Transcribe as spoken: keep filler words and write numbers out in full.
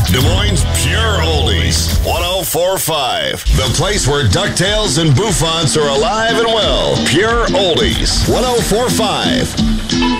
Des Moines Pure Oldies, one oh four point five. The place where DuckTales and Bouffants are alive and well. Pure Oldies, one oh four point five.